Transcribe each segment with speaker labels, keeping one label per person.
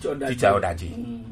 Speaker 1: teacher odaji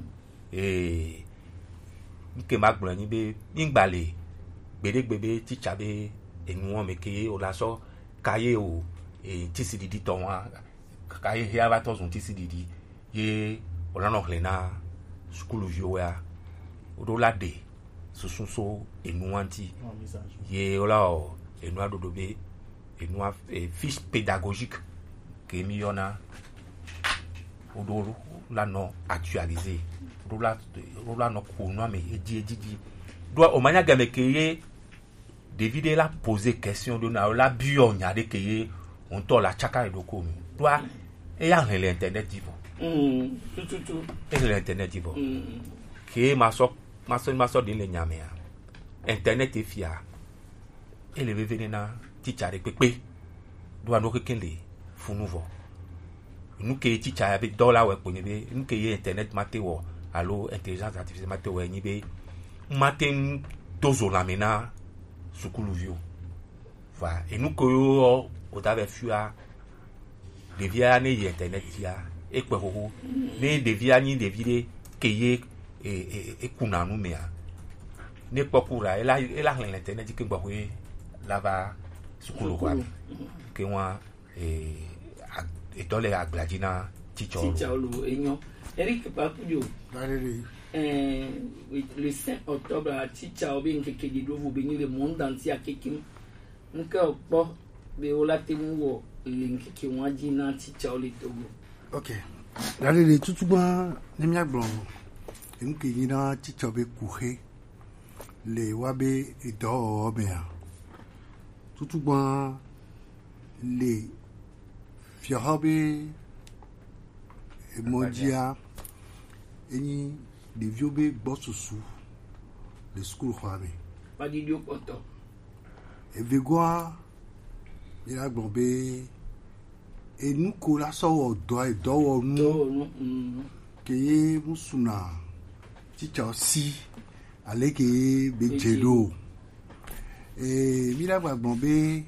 Speaker 1: nke magblɔ nyi be ngbale gbedegbede teacher be enuwɔn me ke o la sɔ kaye o tisididi tɔ wa kaye hea va tɔ zun tisididi ye o la nɔ xlẽ na sukuluviwo ya o ɖo la de sususo enuwa ŋuti ye o la enua ɖoɖo be enua fiche pédagogique ke mi yɔna o ɖo la nɔ actualiser o la nɔ ko nua me edzi do o manya game ke ye David la poser question do na o la bio nya de ke ye on to la chaka do ko mi do e ya le internet divo
Speaker 2: tout
Speaker 1: e le internet divo ke ma so de le nya me ya internet e fia e le venir na teacher pepe do no ke le funu vo nous ke teacher ya be dollar we ko ni be nous ke ye internet mateo allo intelligence artificielle mateo ni be matin dozo la mena sukuluvio va et nous ko o ta be fua devia ne internet ya e pe ho ne devia ni devide ke ye e kuna nu mea ne pokura ela internet ke gbo he lava sukulu kwa ke wa e tole agbladina teacher
Speaker 2: lo enyo Eric Papudio le 5 octobre à teacher obi nke di do vous bénir le monde entier akekim nke opo be ola temu wo le nke waji na teacher le togo.
Speaker 3: OK dale le tutugba ne mi agbon nke yina teacher be kuhe le wabe edo obea tutugba le fiabe emodia eni de viobe bosusu le school khame
Speaker 2: pas di okoto
Speaker 3: evegwa ira gbonbe enu ko la so do nu ke ye musuna teacher si ale ke bejelo mira gbonbe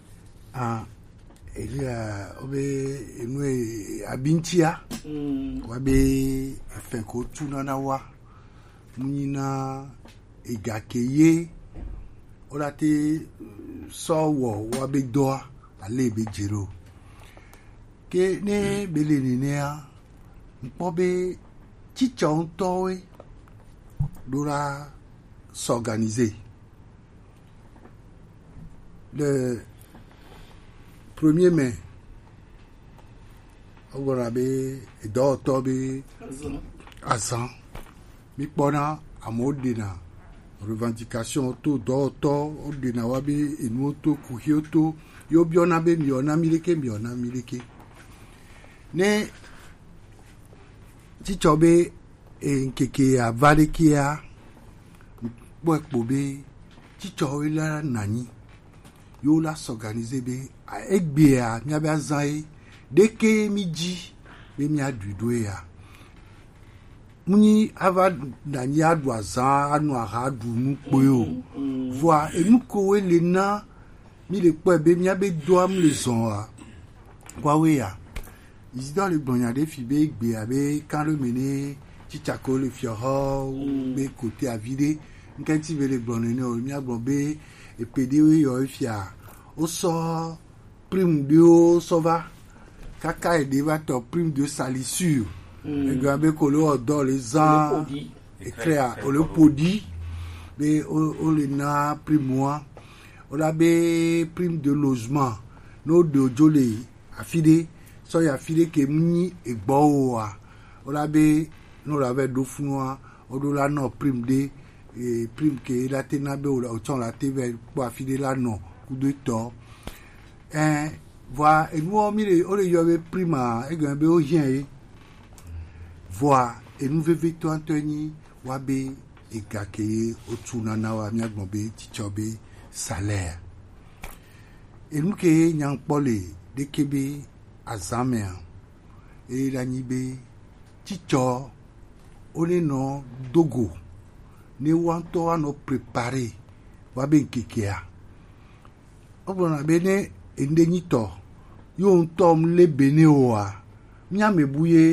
Speaker 3: elia obe enu abintia wabe fenko tunana wa munina egakeye olate sowo wabe doa ale bejero ke ne beleni ne a mpobe teacher ontowe dora s'organiser le 1er mai ogora be do to be azan mi pona amodena revendication to do to odena wa be enu to kuhioto yo biona be miona mileke ne ti chobe nkeke avalekia bo ekpobe ti chowe la nani yo la s'organiser be egbea mi abia zai deke miji be mi adudoe ya muni ava nani adu azan anu ahadu nu poyo voa enuko we le na mi le po be mi abe do am le zon a kwa we ya isidore le gbonya de fi be egbea be kan le mene chichako le fioro be côté a vide nkanti be le gbonne ne o mi agbon be epede we yo fia o so prime de o sova kaka e deva to prime de salissure e gambe ko lo do les ans e crea o le podi be o le na prime mois o la be prime de logement no de jole afide so ya fide ke mni e gbo o la be no la ve do funwa o do la no prime de e prime ke la tena be o ton la teve po afide la no ku de to voa enu mire o le yobe prima e gambe o yen voa enu veve to antoni wabe e gake o tunana wa mi agbon be tichobe salaire enu ke nyang pole de kebe azame e la nibe ticho one no dogo ne wanto ano préparer wabe nkekea obona bene endenyito yo ntom le bene oa nya mebuye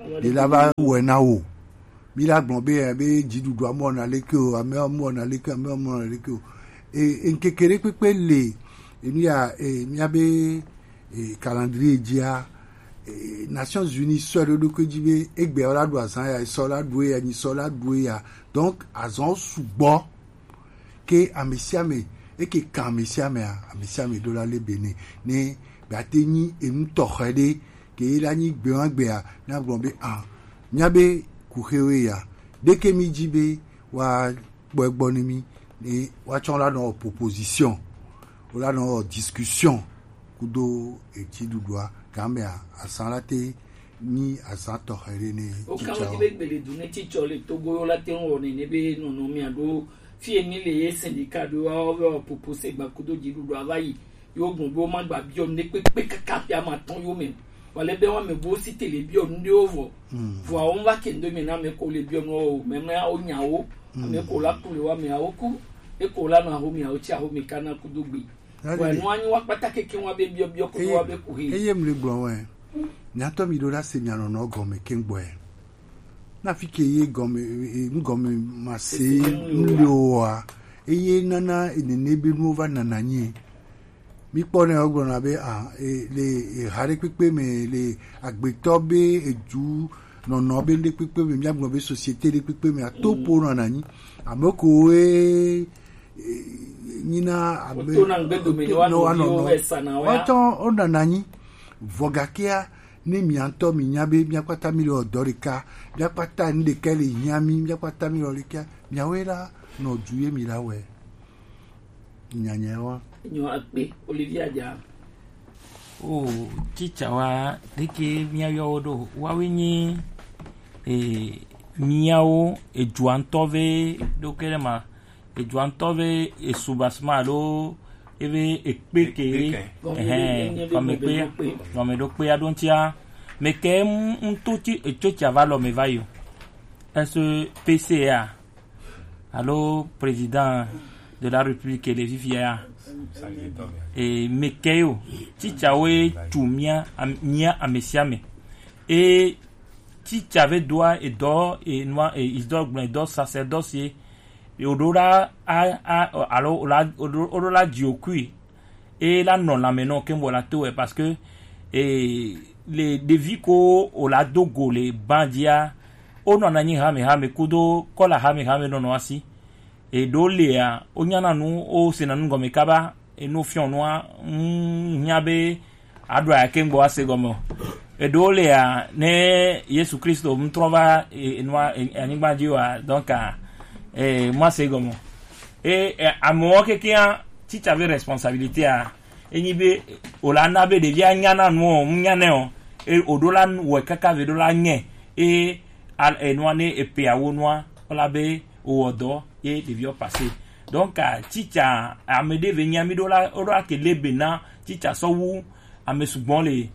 Speaker 3: de la va wena o mi la gbon be jidudu amo na leke o ame amo na leke o e nkekere pepe le mi abe calendrier dia Nations Unies seul de que jibe egbe ola do asan ya isola do ya ni sola do ya donc azon subo ke amesiame et que quand amesiame do la le bene ne bateni enu tokhede ke ila ni gbe na gbonbe nyabe kuhewe ya deke mi jibe wa gbogboni mi ni wa chonla no proposition ola no discussion kudo etidudwa kamea asanlate ni asanto herene
Speaker 2: o kama jibe gbele dune ticho le togo la te won ni be no mi ado fi emi le syndicat do wa proposer gba kudo jidudwa avayi yo gun bo ma gba bi o ne pe kaka bi ama ton yo me wale be wa me bo si tele bi o ndi ovo vo a on va kendo me na me ko le bi o no me na o nyawo me ko la ku le wa me awoku e ko la na ho mi a o chi a ho mi kana kudo gbe wa no anyi wa patake ki wa be bi o ko wa be ku hi
Speaker 3: eye mle gbon we nyato mi do la se mi ano no gome kengbo e na fi ke ye gome ma se nloa eye nana enene be nu over nana yin mi po ne ogbon na be le hare pepe me le agbeto be eju no be le pepe me mi agbon be société le pepe me atopo nana yin amoko nina o nana yin vogakia ne mianto mi nyabe miakwata mi lo dorika miakwata nde kele nyami miakwata mi lo lika miawela no juye mi lawe nyanyewa
Speaker 2: nyo akpe Olivia ja
Speaker 4: chicha wa deke miayo do wa winyi miao ejuantove do kelema ejuantove esubasma do eve ekpeke comme do pe adontia mais que un tuti echocha valo me vayo est PCA allo président de la République de Vivia et mekeo chichawe tumia nia amesiame et chichave doit et do et noir et il doit sacerdoce et odora alors odola diokui et là non la menon que moi la tout parce que les deviko o la dogo les bandia ono nani hame kudo kola hame no no asi et dolea onyana nu o senanu ngome kaba et no fion noa nyabe adwa kembo ase gomo et dolea ne Yesu Christo mtrova noa anigba jiwa donc moi c'est gomo et à moi quelqu'un si tu avais responsabilité à enibe olana be de via nyana no nyane e odola we kaka ve dola nye e al enwane e pe awonwa ola be odo e de vio passer donc ticha amede venya mi dola ora ke lebena ticha so wu amesugbon le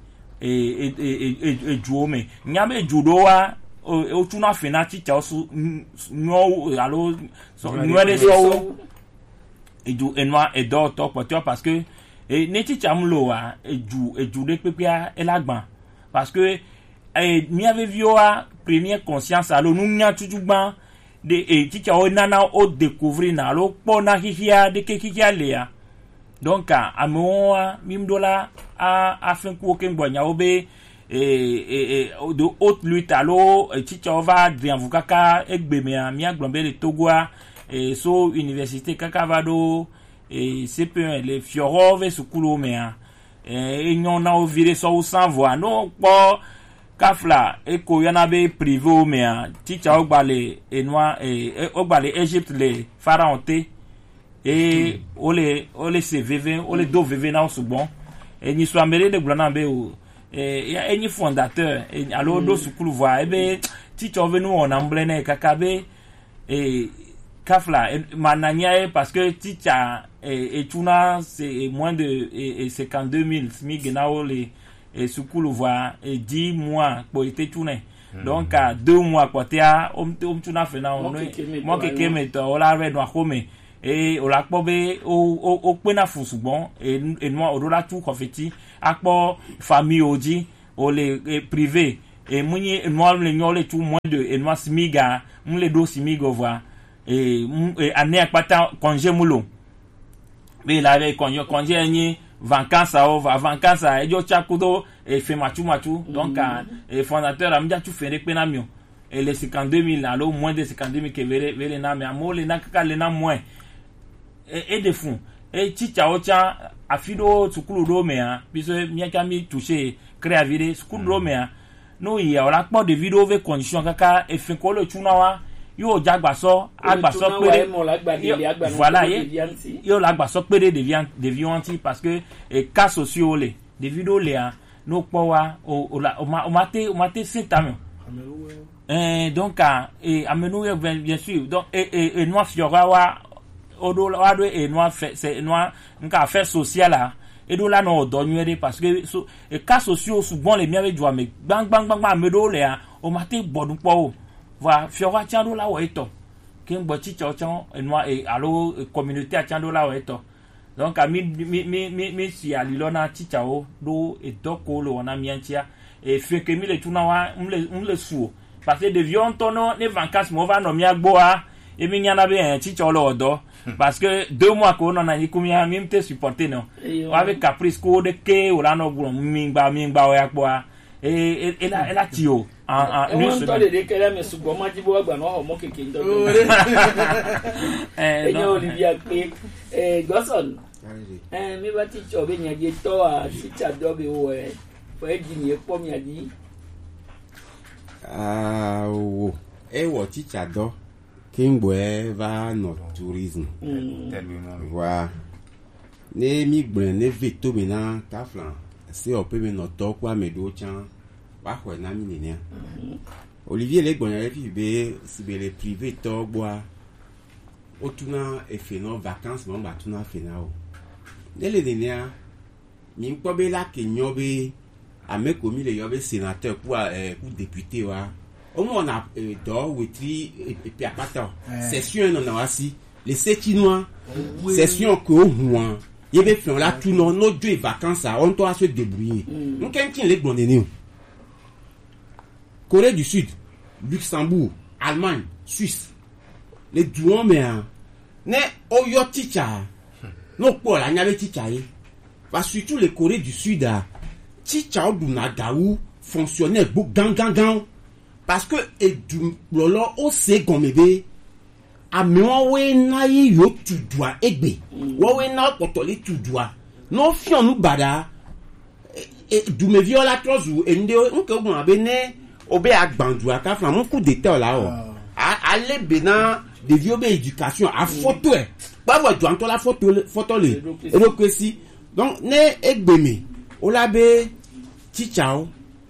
Speaker 4: e juome nyame judowa o tuna fena ticha osu nyo alo so nwele so eju enwa edo to potio parce que ne ticha mlo a eju de pepia elagban parce que mi avait vu a première conscience alo nu nya tujugban de ticha o nana o découvrir na lo po na hihia de kekihia lea donc amoa mimdola a fin ku okengbo nya obe de haute lutte alo ticha va drian kaka egbeme mi aglombe le Togoa et so université kakavado et c'est peu les fiorove sukulu mea et nyon na ovire so sans voix non po kafla e ko yana be privé mea ticha ogbale e noa e ogbale Egypte le pharaonte et ole se veve ole do veve na osubon et ni so amere de glana be o et ya eni fondateur et alo do sukulu voix e be ticha ovenu on amblene kakabe et kafla mananya parce que ticha et tuna c'est moins de 52 000 smigenao les sukulu voix et 10 mois pour été tuna donc 2 mois potea tuna fena moi que meto ola re no home et ola pobe o pena fusubon et moi odola tout confetti akpo famille oji o les privé et muni moi le nyole tout moins de et moi smiga mun le do smigo voix et année akpata congé mulo mais là avec congé ni vacances à ejo chakudo et fait machu donc et fondateur amja tu fait repena mio et les 52 000 alors moins de 52 000 que vele na mais amol na kaka le na moins et de fond et chicha ocha afido sukulu do me hein puisque miaka mi toucher créer vide sukulu do me hein no il y a la part de vidéo avec condition kaka et fait ko le tunawa yo jagbaso agbaso pere voilà yo lagbaso pere de vianti parce que et cas sociaux les des vidéos les no powa o mate sentame donc et amenu bien sûr donc et noir fiorawa odo ado et noir fait c'est noir nka affaire sociale là et do la no donnuere parce que et cas sociaux souvent les miens doit mais bang amedo les o mate bodun po va fiora tiando la weto kin boti chochan et noir et allo communauté a tiando la weto donc a mi si alilona tichao do et doko lo na miantia et fait que mi le tunawa le sou parce que de vion tono ne vacances mo va no mi agboa et mi nyana be tichao lo odo parce que 2 mois ko no na ni kumia mi mte supporter no avec caprice ko de ke o la no gbo mingba o agboa et la tio en
Speaker 2: une semaine de kele me subo ma jibo agba no ho mo keke ndo Olivia pe Godson mi ba ti cho be nyaje to a ti cha do be wo e ji ni po mi adi
Speaker 5: wo wo ti cha do kingbo va no tourisme wa ne mi gben ne veto mi na kaflan si on peut me noter quoi me do chan ba ko na mi ni Olivier le gbon yare fi be si be le privé to boa otuna e fe no vacances mo ba tuna fe na o nele denia mi ko be la kenyo be ameko mi le yo be sénateur pour député wa o mo na do wetri et puis apata session no na wasi les setinois session ko huan il y avait là tout non nos deux vacances à on doit se débrouiller nous quelqu'un les bon nous Corée du Sud Luxembourg Allemagne Suisse les douans mais ne oyo ticha no pour la nyave ticha parce surtout les Corée du Sud ticha oduna gaou fonctionnait gang parce que et du lolo o se gomebe amewe na yi yo tudua egbe wowe na potole tudua no fion nu bada du me viola trozu ende nke ogun abene obe agbandua ka fran mon coup d'état là o ale bena de viobe éducation a photo e pa vo do la photo le elokwesi donc ne egbeme o la be tichao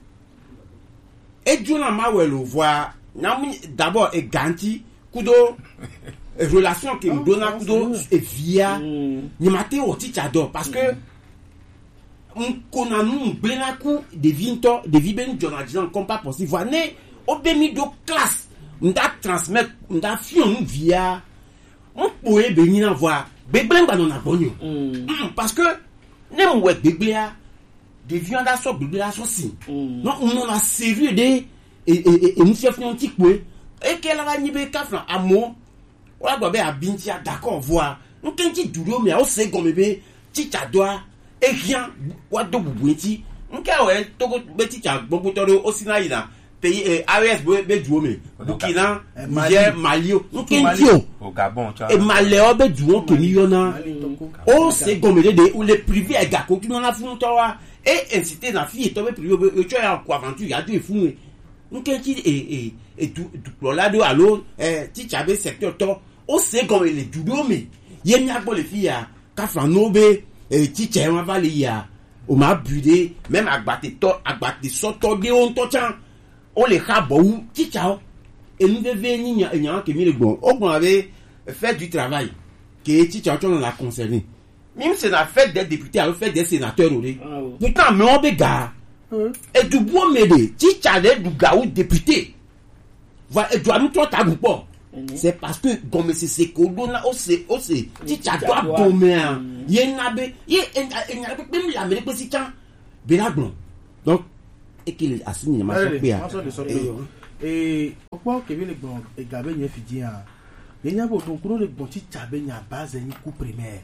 Speaker 5: e juna mawelo voir d'abord e ganti kudo relation que nous donnons kudo et via ni maté o tichado parce que on connaît nous blenaku de vinto de viben journalisme comme pas possible voir né obemi do classe on da transmettre on da fion nous via on pouvait venir voir beblen ba non abonyo parce que ne mwe beblia de viande à so beblia so si non on a servi de et nous chef antique ouais et qu'elle va nibe kafran amo wala do be abinti d'accord voir nous kenji duro me o se gomebe ticha doa et rien wa do bubuenti nka we to go be ticha gbogbo to o sinai na pays AES be duo me Burkina Niger Mali nous kenji
Speaker 1: au Gabon
Speaker 5: et Maleo be duo ke miliona o se gomebe de ou les privés e gako ki na fun to wa et inciter na fille to be privé e cho ya ko aventure ya do e fun nous kenji et tout là de allo ticha be secteur to o se comme les dudo me yemi agbo le filles ka fanobe ticha en va ya o ma budé même agbate soto de on to chan o le khabo ticha et nous devons ni nya ke mi le gbon o gbon avait fait du travail que ticha on l'a concerné même c'est la fête des députés a fait des sénateurs pourtant mais on be ga et du bon médé ticha de du gaou député va et doit nous toi ta bon c'est parce que comme c'est que dona aussi ticha doit bon mais yenabe même la mais si kan belagbon donc et qu'il a signé ma soeur.
Speaker 6: Et pourquoi que les bons et Gabé n'y fidji hein? Il y a beaucoup de bons tchabé n'y a base et coup primaire.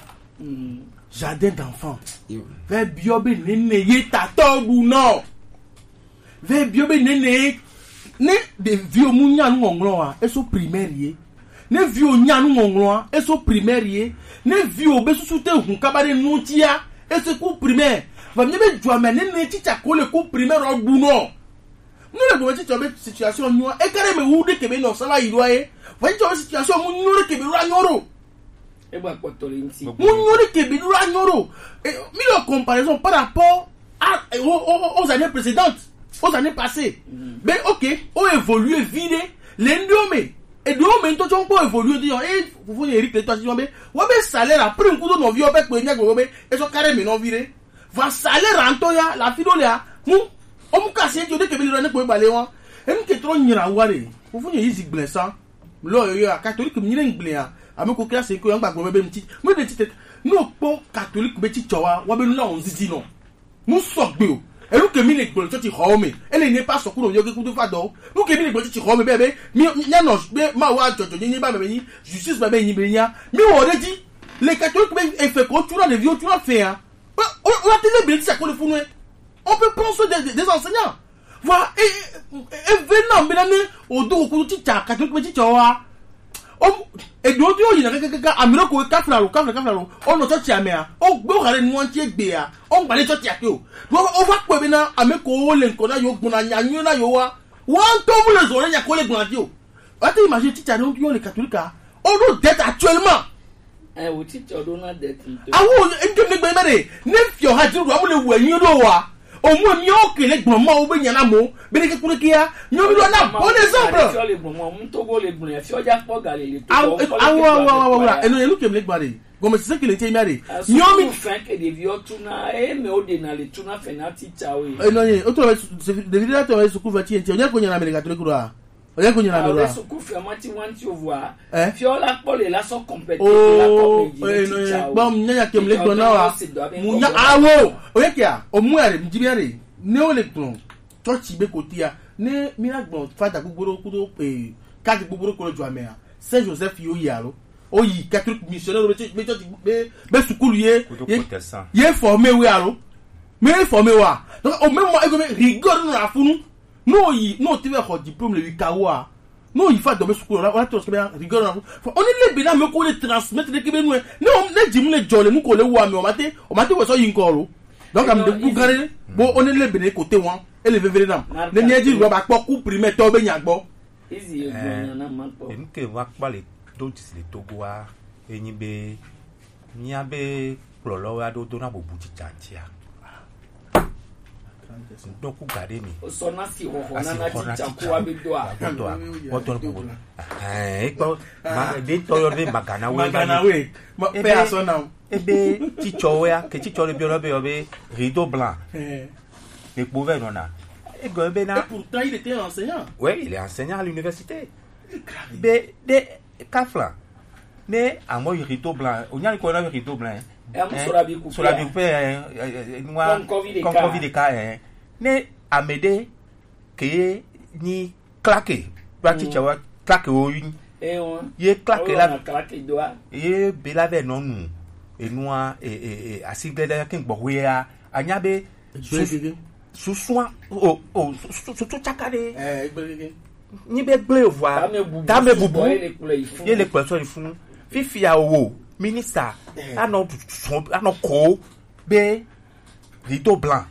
Speaker 6: Jardin d'enfants. Vers biobe nene yeta tobu non. Vers biobe nene ne de vieux mounya nous ngongloa et so primaire yé. Ne vieux nya nous ngongloa et so primaire yé. Ne vieux be sous te hun kabare noutia et ce coup primaire. Va venir me jouer mais nene tcha ko le coup primaire au bounon. Nous les gouvernements tu as situation nous et carrément où de Québec non ça va y doit voyez tu as situation nous nous Québec là nyoro
Speaker 2: et bah quoi tolinti
Speaker 6: nous nous Québec là nyoro et mis en comparaison par rapport aux années précédentes aux années passées mais ok on évolue vite l'endome et donc maintenant tu on évoluer dire et vous Eric les toi tu mais ouais salaire après un coup de non vieux avec premier gobe et so carrément non viré va salaire antoya la fidolia nous on m'a cassé tu dis que les gens ne peuvent pas aller voir et nous qui trop n'ira waré vous voyez ici blessant là il y a catholique n'ira ingléa à me coquer c'est que on va gober petit mais des petites nous pas catholique petit tchawa wa ben là on dit non nous sortons et nous que mille gol tu home elle n'est pas sur cours yo que tu fado nous que mille gol tu home bébé mi nya no ma wa jojo ni ba bébé justice ba ben ni benya mi on dit les catholiques ben fait quoi tu les vieux tu as fait hein on a télé bien ça qu'on le fou on peut prendre soin des enseignants. Voilà, et venant, mesdames, au dos, au petit tcha, catholique petit tcha, et d'autres, il y a quelqu'un, amiro, kaflaro, on n'a pas tcha, on go à l'enmoitié béa, on va aller tcha, on va quoi, maintenant, ameko, l'encona, yo, bonanya, yoa, ou un tombe les oreilles à coller bonadio. Attends, imagine, tcha, donc, les catholiques, on nous dette actuellement.
Speaker 2: Ou tcha, on a dette.
Speaker 6: Ah, oui, et que ne bémere, neuf yo, hadu, ou le wenyo, au moins mieux que les bons mots ou bienamo mais que pour qui a nous lui on a bon exemple
Speaker 2: les bons mots togo les bons si on a pas galé
Speaker 6: et nous que les bari comme c'est que les tiemari
Speaker 2: nyomi fin que des vieux tuna et mais au dena les tuna fenati chawe
Speaker 6: non autre de vidéo tu vas se couvrir tiens on y a qu'on y a Amérique catholique là on y a qu'on y a là
Speaker 2: se couvrir mati wanti voir fiola pole la so compétent
Speaker 6: bon nya que les dona munya awo oyekia omuare mjibiare ne electron to chibe kotia ne miragbon fata gbogbo kudo ka gbogbo ko jo amea Saint Joseph yo yaro oyi catholique missionnaire be sukulu ye formé we aro me formé wa donc au même moment e rigor no afunu no yi no tiwe ko diplôme le wikawa no il faut domé sukulu la to so bien rigor no on est le bina me ko le transmettre de kebe no ne jimu le jole mu ko le wa me o mate we so yin ko ro donc am de bugare bo on est le bina côté wan et le vevere nam ne nie di ro ba po ku primaire to be nya gbo
Speaker 2: easy e gbo na ma po
Speaker 1: en ke wa pa le do ti le togo wa eyin be nya be plolo wa do na bo buti chantia donc ku gade mi
Speaker 2: so na si ho na na ti chanku wa be do a
Speaker 1: woto bo ko ma de to yo be magana
Speaker 6: we pe aso na
Speaker 1: ebe ticho ya ke ticho le biolo be obe rideau blanc et pouvait non na et gobe na
Speaker 6: pourtant il était enseignant
Speaker 1: oui il est enseignant à l'université be de kafla mais à moi rideau blanc on y a quoi rideau blanc sur la bi noir comme covid de cas ne amede que ni claquer ba ticho wa claquer o yin ye claquer la ye be la ve non nous et noir et asigle da ken gbowe anya be sous soin surtout chakade ni be gble voir dame bubu ye le question il fún fifi a owo minister anon ko be rideau blanc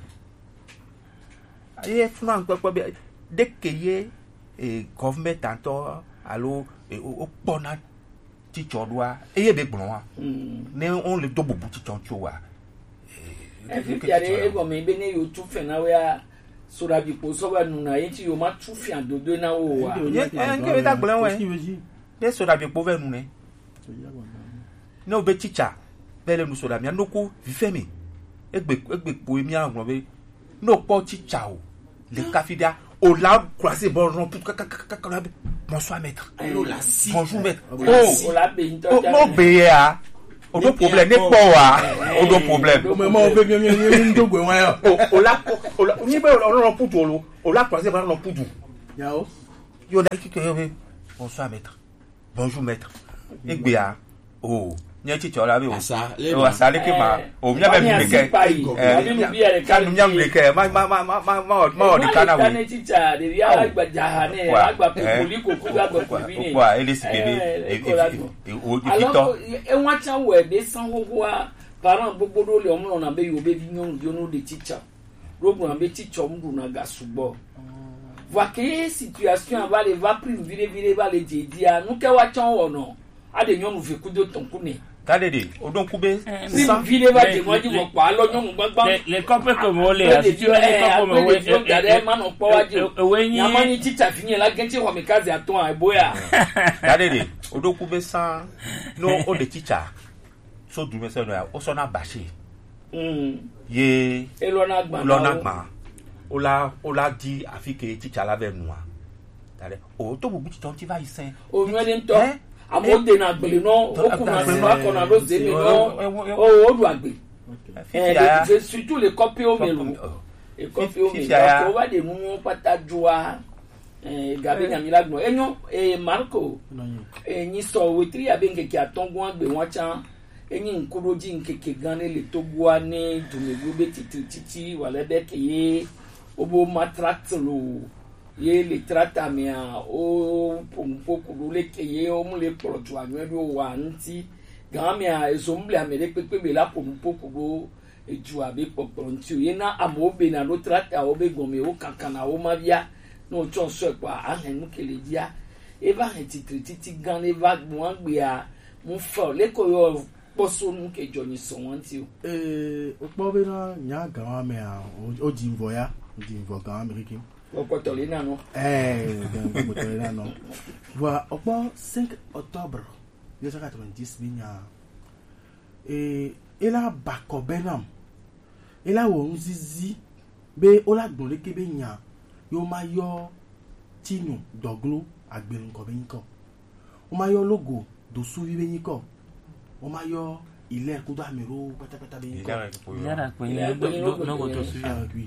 Speaker 1: ye fún an gbogbo be de que ye government tanto allo o pona ti chodwa eye be gbon wa ne on le do bubu ti choncho wa
Speaker 2: fi are ego me be ne yo tu fe na we a sura bi po so wa nu na yin ti yo ma tu fi adodo na wo wa
Speaker 1: nke be ta gbon we de sura bi po ve nu ne no be chicha bele nu sura mi anoku vi fe mi egbe po mi agbon be no po chicha o le kafida au la croisé bon ron tout bonsoir maître
Speaker 5: oh la si
Speaker 1: bonjour maître
Speaker 2: oh la be
Speaker 1: no be ya odo problème ne po wa odo problème
Speaker 6: o me mo be mi ndogwe won ya
Speaker 1: ola ni be on pudu lo ola croiser ba on pudu
Speaker 6: ya o
Speaker 1: yo da ki yo be bonsoir maître bonjour maître egbe a o ni ti chola be o asa le ke ma o mi be mi ke kan mi am le ke ma o di kana we
Speaker 2: ni teacher de ya agba jahane agba poliko ku agba kubini
Speaker 1: kwa ele sikebe o di fito
Speaker 2: e won chan we be san hohoa parent gbogbo le omo na be yo be vinyon no de teacher rogun be teacher mu na ga subo va que situation va les va prime vire va les dia nu ke wa chan wo no ade nyonu fe kudo tonkune
Speaker 1: kadede odon kube
Speaker 2: sans vire va de moji wo pa lo nyonu gbagba
Speaker 4: les copains comme on les si tu les copains comme
Speaker 2: we gade man o pa waji yamani teacher finye la genchi ho mi kazi aton eboya
Speaker 1: kadede odon kube sans no o de teacher so du me se no ya o so na bashi ye
Speaker 2: elona
Speaker 1: gba ola di afike teacher la be nu a tare o to bubu ti ton ti va isen
Speaker 2: o nwele nto amode na gbele no okuna se ma kona lo ze mi no o du agbe c'est surtout les copies au melu et copies au melu ko wa de mu pata joa gabe nya mi lagno enyo Marco ni so wetri abenge ki atongun agbe won chan enyi nkoroji nkeke gane le togwa ne dumegu be titi wale be ke obo matract lo ye le trata mia o pompo ku le ke ye o mu le proju anwe do wa nti gamia ezomble amere pepe be la pompo ku eju abe popronti ye na amobe na lo trata obe gome o kankana o mavia no chonso kwa ahenu kele dia eva titi gane va mo agbe a mo fo le ko yo poso nu ke joni so won ti
Speaker 6: o po be na nya gan me a o di nvo ya di nvo gan me kiki
Speaker 2: o ko to le na no
Speaker 6: gan mo to le na no wa o po 5 octobre 1990 binya ela bako benam ela wo nzizi be o la gbon le ke be nya yo ma yo tinu doglo agberin ko be nko o ma yo logo do su vi be nko o ma yo ilé kudo amiro pátápátá be nko
Speaker 4: ilé pe no go to su
Speaker 6: oui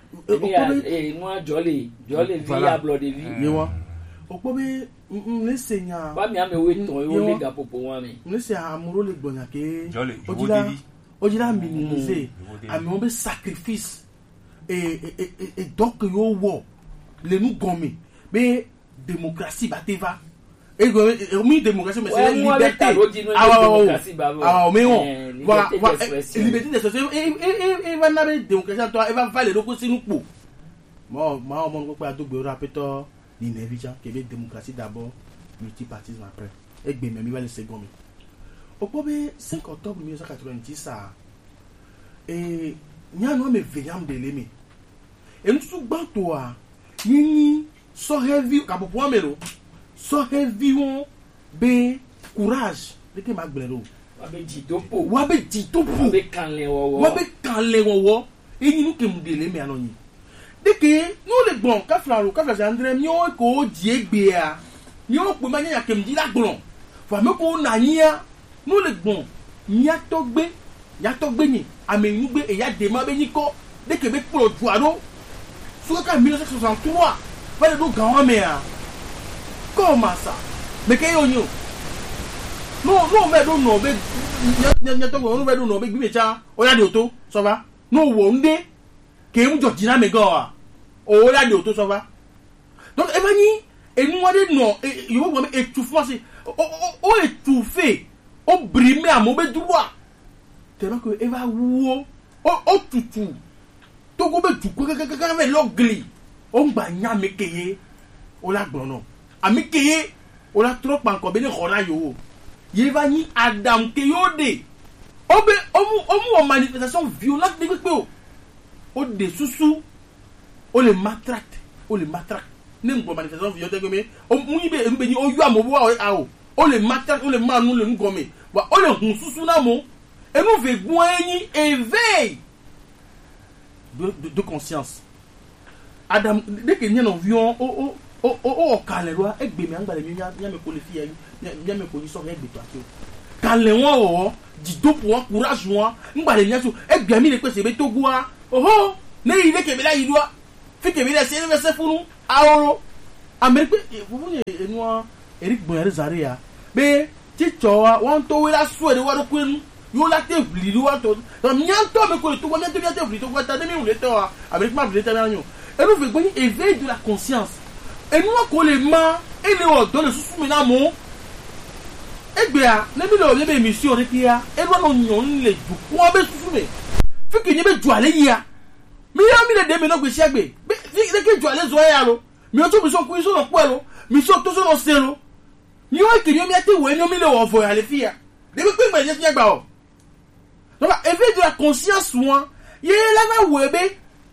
Speaker 2: no jolly via blood vi
Speaker 6: ni won opo be le senya
Speaker 2: ba mi ame we ton yo le ga popo wa mi
Speaker 6: le se amuro le gbonya ke
Speaker 1: ojila
Speaker 6: ojila minimiser ami on be sacrifice et donc yo wo le nous gomme be démocratie bateva et mi démocratie mais c'est liberté mais on voilà liberté d'expression et va na démocratie toi et va valer donc si nous po moi on ko pa to gbe ora peto ni nevija que be démocratie d'abord multipartisme après et gbe mi va le second mi opo be 5 octobre 1990 ça et nya no me venyam de lemi et nous sou gbanto a yini so heavy kapopo amelo so heavy won be courage de ke magbero
Speaker 2: wa be jitopo
Speaker 6: wa be kanle wowo e yinu ke mudele mi anoyin de ke no le gbon ka flaro André mi o ko di egbe a ni o pe manya ke mdi la gbon fa me ko na yin no le gbon nya to gbe ni amenu gbe e ya de ma be ni ko de ke be pro juaro so ka 1963 fallait do gan me a comment ça mais que yo no me do no be nya to go no be do no be gbi mecha o ya de oto so va no wo nde ke mu jo jina me go a o ya de oto so va donc e ba ni enu wa de no yo wo me étouffement c'est o étouffé o brimer a mo be droit tellement que e va wo o tutu to go be du ko ka ve l'ogli on gba nya me keye o la gbon no ami keye o la trop encore be ni khora yo ye va ni adam keyode obe omu manifestation violente de pe o de susu o le matraque ne ngbo manifestation violente que me o mu ibe ni o yu amobo a o le matraque o le manu le ngome wa o le hun susu na mo e no ve gbon yin éveil de conscience adam dès que nous vions au calero egbe mi angba le nya me ko le fi nya me ko ni so egbe to akio kalẹ̀ wọn wọ̀ dìdópò wọn courage wọn ngbàdé nyẹ́sọ ẹgbẹ́ mi lè pèsè bẹ́ẹ̀ tó gbó wa ọ̀họ́ ní ilé kẹ̀mí láyé lọ́wọ́ fi kẹ̀mí lẹ́ sẹ́yìn fẹsẹ̀ fún ahoro àmì pé fúnfún yẹn ẹnu wọn eric bonyari zari ya pé títsọ̀ wa wọ́n tó wíwá sún ẹ̀dẹ̀ wọ́n kú ẹnu yóò láti èvùlì ní wọ́n tó miantọ́ mi kò lè tó wọ́n miantọ́ miantọ́ èvùlì tó wọ́n ta dẹ́mi ìwúlẹ̀ tẹ́ wa àmì pé má èvùlẹ̀ tẹ́ mi àyàn ẹnu fi gbé éveil de la conscience ẹnu wọn kò lè má ẹni ọ̀dọ́ lè súsú mi náà mú ẹgbẹ́ a níbi lè ọ̀yẹ́ bẹ́ẹ̀ mi sí ọ̀rẹ́ kíá ẹnu wọn yàn ń lè jù wọ́n bẹ́ súsú mi fi kì í yẹ bẹ́ ju àlẹ́ yìí ya mi yá mi lè dé mi náà gbèsè ẹgbẹ́ fi kì í ju àlẹ́ zọ ẹ̀ yà lọ mi ò tó mi sọ kú iṣẹ́ náà pọ̀ ẹ̀ lọ mi sọ tó sọ̀rọ̀ ṣe lọ mi ò kì í yẹ mi àti ìwé ni mi lè wọ̀ ọ̀fọ̀ àlẹ́ fi ya débi pé ìgbà yẹn fi yẹ gbà ọ̀ donc éveil de la conscience wọn yé lana wo ebe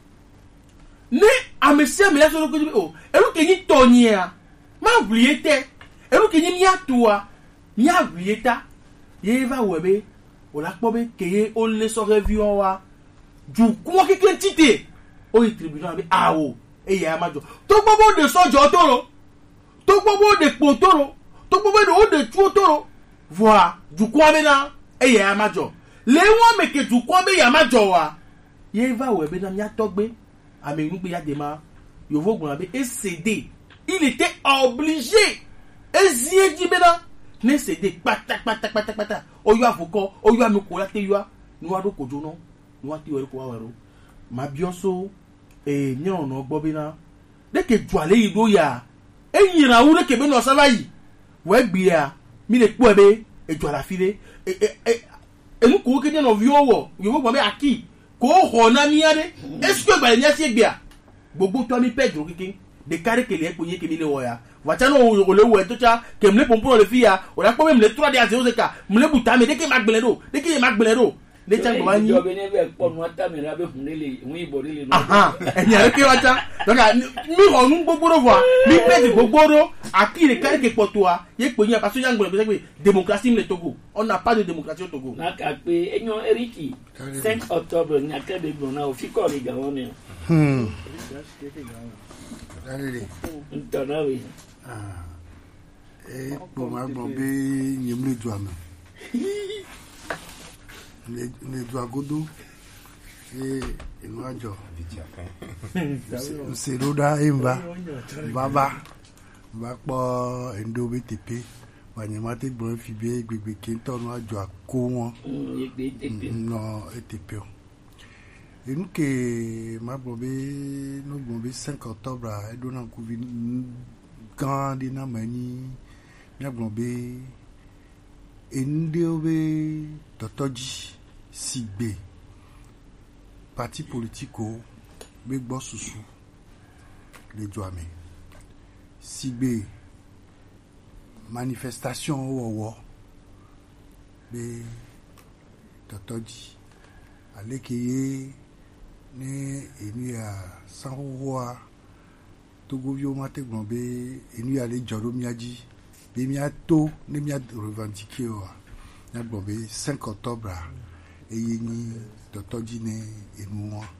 Speaker 6: ní àmì la sọ lóko jíbi o eru kìí tọ̀ ní ẹ̀ má wùlíye tẹ eru kìí ní àtò wa ní àwùlíye ta yé va wo ebe o la kpọ́ bẹ́ kéye o lé sọ́kẹ́ vi wọn wa ju kúmọ́ kékeré títè o yí tribunal bi awo eye a ma jọ tó gbogbo de sọ́jọ́ tó ro tó gbogbo de kpo tó ro tó gbogbo de o de tuo tó ro voilà ju kúmọ́ bẹ́ na eye a ma jọ le wọn meke tu kọ́ bẹ́ yà má jọ wa yé va wo ebe na mi atọ́ gbé àmì ìlú gbé ya de ma yovo gbọ́n abẹ́ e cédé il était obligé e zie jí bẹ́ na ne cédé pátápátápátá oyo àfọkọ́ oyo àmì kò láti yọ ni wàá dó kojú náà ni wàá ti wẹ̀rẹ̀ kó wá wẹ̀rẹ̀ ma bí ọ́ so ní ọ̀nà gbọ́ bí na dẹ́kẹ̀ ju àlẹ́ yìí ló yà e yìnyín àwọn dẹ́kẹ̀ bẹ́ẹ̀ ní ọ̀sán báyìí wọ́n gbé ya mi lè kpọ́ ẹ bẹ́ e ju àlàfílẹ̀ enu kò kéde nọ vió wọ yòówó gbọ́n bẹ́ àkì kò hàn náà níyà dé esu ìgbàlẹ̀ ní ẹsẹ̀ gbìyà gbogbo tó ní pẹ́ẹ́jù kéke de kárí kele ẹ̀kọ́ yé kemi lè wọ̀ ya wàtí náà òlè wọ̀ ẹ̀ tó tsa kèmílẹ̀ pọ̀npọ̀n lè fi ya òlà kpọ́ bẹ́ mìlẹ̀ tóra de àti ọ̀sẹ̀ ká mìlẹ̀ bùtà mi dẹ́kẹ́ má gbẹlẹ̀ do dẹ́kẹ́ yẹ má gbẹlẹ̀ do ne tsa gbọ́n anyi.
Speaker 2: ìjọba ní bẹ́ẹ̀ pọ̀ nù ata mi rà bẹ́ hun lélẹ̀ hun ìbọ̀ lélẹ̀ nù.
Speaker 6: ẹ̀yìn àrẹ kí wá tsa dọ́kà mi hàn gbogbo do fún wa mi pẹ́ẹ́jì gbogbo do àkì lè kárí kè pọ̀ tó wa yé kpọ̀ yín àpàtúnyà yàn gbọ́dọ̀ pé démocratie mi lè Togo on n'a pas de démocratie au Togo.
Speaker 2: n'a kà pé ẹ̀yàn eriki 5 octobre ní akẹ́dẹ̀ gbọ̀n náà òfin kọ́ ọ̀rẹ́ gàwọ́n ni. ntọ́nà wẹ̀.
Speaker 3: e kpɔ ma gbɔn be nyem le dua me le dua godo ye enu adzɔ nse ɖo ɖa ye ŋba baba va kpɔ endo be teƒe wa nye ma te gblɔ fi be gbegbe kentɔ nu adzɔ ako wɔn nɔ eteƒe o enu ke ma gbɔ be no gbɔ be 5 octobre eɖo na ŋkuvi gã ɖe na me nyi míagblɔ be enu ɖewo be tɔtɔdzi sigbe parti politiko be gbɔ susu le dua me sigbe manifestation wɔwɔ be tɔtɔdzi aleke ye ne enu ya sanwó-wɔa togoviwo ma te gblɔ be enu ya le dzɔ ɖo mía dzi be míato ne mía revendiquer oa míagblɔ be 5 octobre eye nyi tɔtɔdzi ne enu wɔa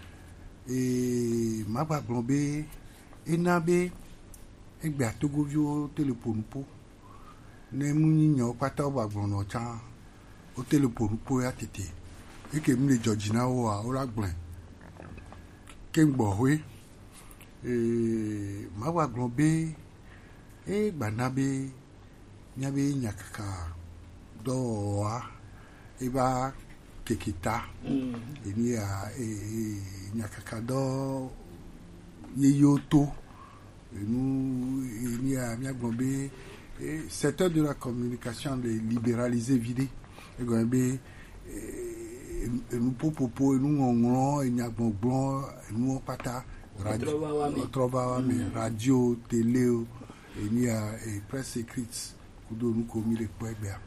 Speaker 3: ma gba gblɔ be ena be egbea togoviwo te le ƒo nuƒo ne mu nyinyawo kpata wo gba gblɔ nɔ tsã wo te le ƒo nuƒo ya tete eke mu le dzɔdzi na woa wo la gblɔe ke ŋgbɔ hoe ma gba gblɔ be gbana be míabe nyakaka dɔwɔwɔa eva keketa enu ya nyakaka dɔ yeyewo to enu ya míagblɔ be secteur de la communication le libéraliser viɖe egɔme be enu popopo enu ŋɔŋlɔ enyagbɔgblɔ enuwo kpata trɔva wa me radio télé o enu ya presse écrite kudo nu ko mi le kpɔ egbea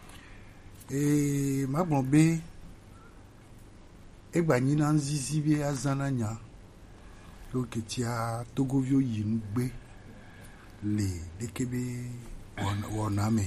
Speaker 3: ma gblɔ be egba nyina nzizi be azãna nya lo ketia togoviwo yi nu gbe le deke be wɔna me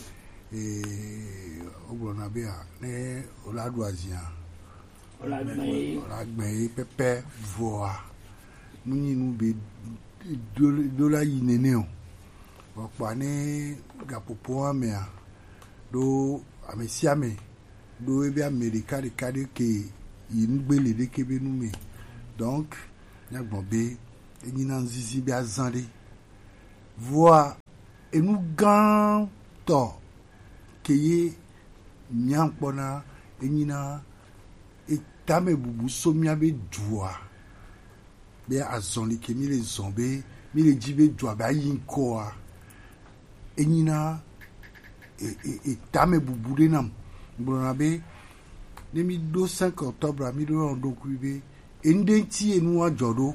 Speaker 3: wo gblɔna bea ne wola ɖu azia wola gbɛ ye pɛpɛ vɔa nunyinu be do la yi nene o wòkpɔa ne gaƒoƒo wa mea ɖo amesiame do ebe Amerika de kade ke yingbele de kebe nu me donc nyagbon be enyina nzizi bi azande voa enu gan to keye nyankpona enyina etame bubu somia be dua be azonli ke mi le zombe mi le jibe dua ba yinkoa enyina etame bubu de nam brona be ne mi do 5 octobre mi do ndo kuibe endenti enu ajodo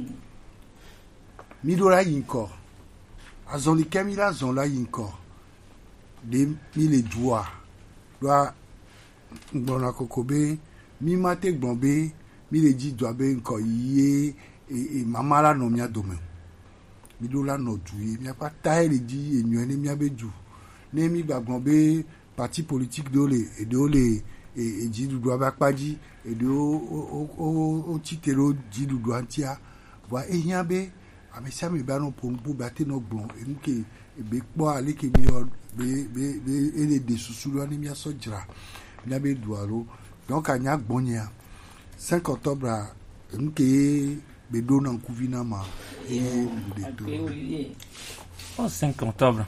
Speaker 3: mi do la yinko azonli ke mi la zon la yinko de mi le dua doa gbona kokobe mi mate gbonbe mi le ji dua be nko ye mama la no mi adome mi do la no duye mi apa ta le ji enyo ni mi abeju ne mi gbonbe parti politique de ole ji du dua ba paji e de o titero ji du dua ntia wa eyan be amesa mi ba no pompo ba te no gbon enke ebe po ale ke mi be ele de susulu ni mi asojra mi abe duaro donc anya gbonya 5 octobre nke be do na kuvina ma de to
Speaker 4: 5 octobre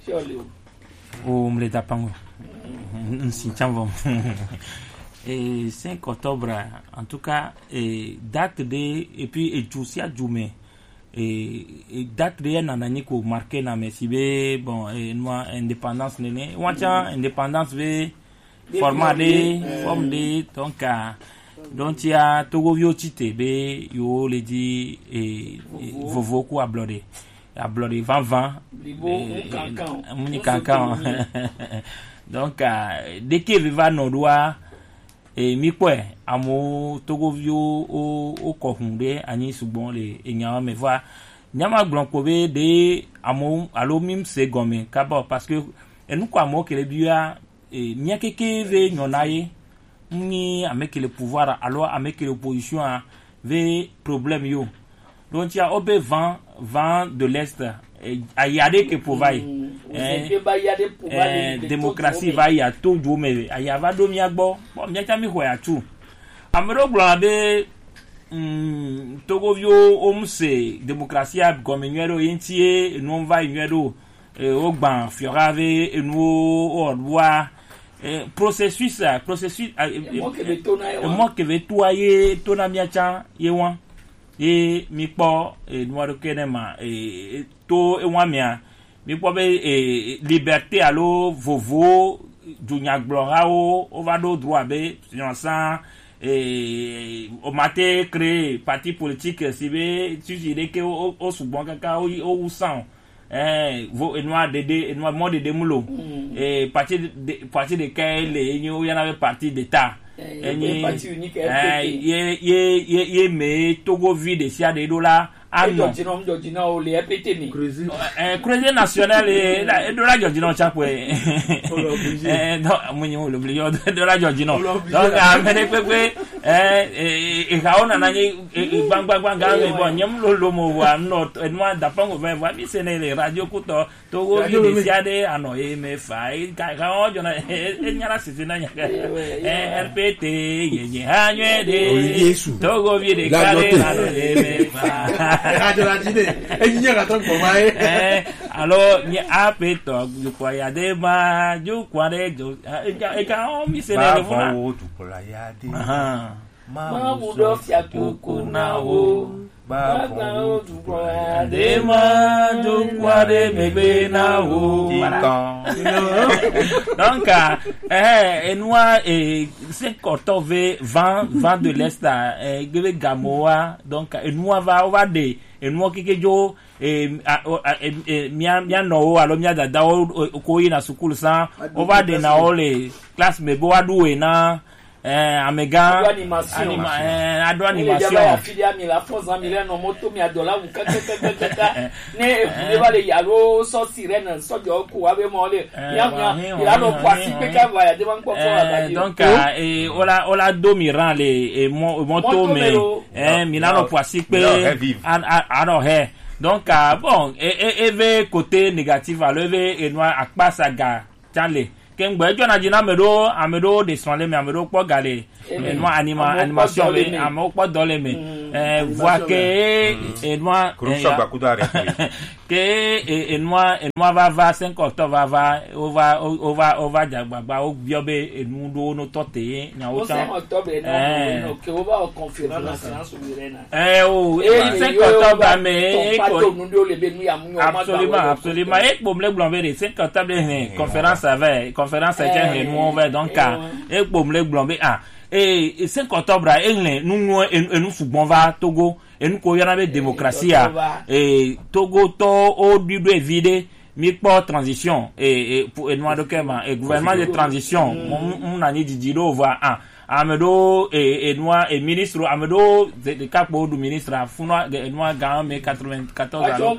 Speaker 4: o mle dapango nsi chamvom et 5 octobre en tout cas date de et puis et Jousia Djoumé et date de nanani ko marqué na mesibe bon noa indépendance nene wacha indépendance ve format de forme de donc il y a Togo vio tite be yo le di vovo ko ablode 20 muni kankan donc dès que viva no doa mi kwe amo Togo vio o ko hunde ani sugbon le enyama me va nyama glonko be de amo alo mim se gome kaba parce que enu ko amo kele bia mia keke ve nyonaye ni avec le pouvoir alors avec l'opposition ve problème yo donc il y a obe vent de l'est ayade que pouvoir démocratie va y a tout do me ayava do mi agbo bon mi ta mi ho ya tu amero blande Togo vio omse démocratie a gomenwero yentie non va yenwero ogban fiorave enu o loi processus moi que ve toyer tona miacha yewan e mi po noiro kenema to ewamia mi po be liberté allo vovo dunya glora o va do droit be sans o mate créer parti politique si be tu dirais que o subon kaka o sang vo enwa dede enwa mode de mulo parti de quel y en avait parti d'état parti unique ye me Togo vide sia de dola ano
Speaker 2: Georgina o le EPT ni
Speaker 4: Crédit national et dola Georgina chapwe non munyo le blio dola Georgina donc amene pepe kaona nani bang bon nyam lo mo wa no enwa dapango va mi sene radio kuto Togo vide sia de ano me fai ka jona nyara sisina nyaka RPT ye hanywe de Togo vide kale ano me fai alors ni apeto kwa ya de ma ju kwa de jo ka o mi se le funa
Speaker 1: tu kwa ya de
Speaker 2: ma budo fia kuna wo ba o tu kwa ya de
Speaker 4: ma ju kwa de mebe na wo donc enwa 5 octobre 20 de l'est gebe gamoa donc enwa va de enwa kekejo mia no alo mia dada ko yi na school sa over de na ole class me bo aduwe na amega ado animation
Speaker 2: ya filia mi la forza mi le no moto mi adola u kaka ne va le yaro so sirene so jo ku abe mo le ya no kwasi pe ka va ya de ban ko ko
Speaker 4: donc ola do mi ran le moto me mi la no kwasi pe ano he donc bon et ve côté négatif alors ve et noir akpa saga chale Kengbe John Adina amedo descendre mais amedo pas galer moi animation mais amedo pas dans les mais voir que et moi que et moi va 5 octobre va jagba o biobe et nous do no tote nya o
Speaker 2: 5 octobre non que on va confirmer la séance souveraine
Speaker 4: 5 octobre mais absolument et pour le blanc 5 octobre conférence avec conférence est nous on va donc et pour le blanc et 5 octobre nous football va Togo et nous ko yana be démocratie et Togo to o du vide mi pour transition et pour et noir de kema et gouvernement de transition on a ni didilo va amedo et noir et ministre amedo de capo du ministre funwa de noir gagne 94 alors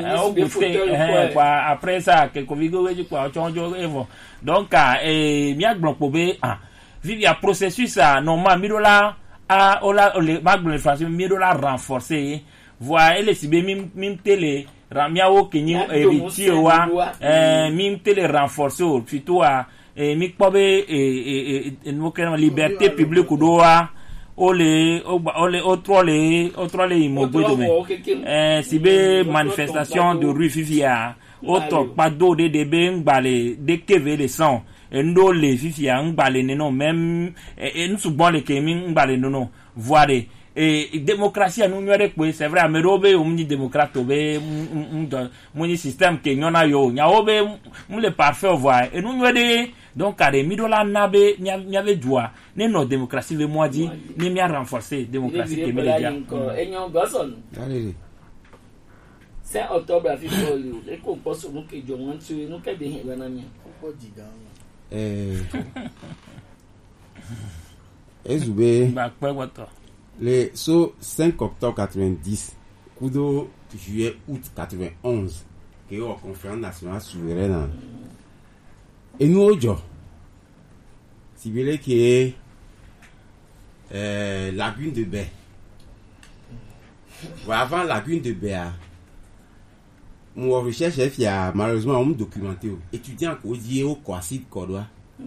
Speaker 4: après ça que covigo quoi chonjo evo donc et mi agbon pobe vivia processus normal $1000 le magble inflation $1000 renforcé voir les sibe mim télé ramiao kenyi eviti wa mim télé renforcé plutôt mi pobe nous que liberté publique doa ole immobilier sibe manifestation de rue fifia auto pas d'eau de débé balé de keve les sang endo le fifia ngbale non même nous souvent les kemi ngbale non voir et démocratie nous nyore ko c'est vrai amerobe o mni démocrate be moni système ke nyona yo nyaobe mu le parfait voir et nous nyore donc à $1000 nabe nyave joie ne no démocratie ve moi dit ne mi a renforcer démocratie ke media
Speaker 2: et nyon goson
Speaker 5: allez
Speaker 2: 5 octobre afifoli e ko poso mu ke jonwan tu nu ke be hin bana mi ko diga
Speaker 5: Ezube
Speaker 4: bah
Speaker 5: le so 5 octobre 90 kudo juillet août 91 que la conférence nationale souveraine et nous ojo si vous voulez que lagune de baie avant lagune de baie mon recherche il y a malheureusement on documenté étudiant ko die au Kwasi Kodwa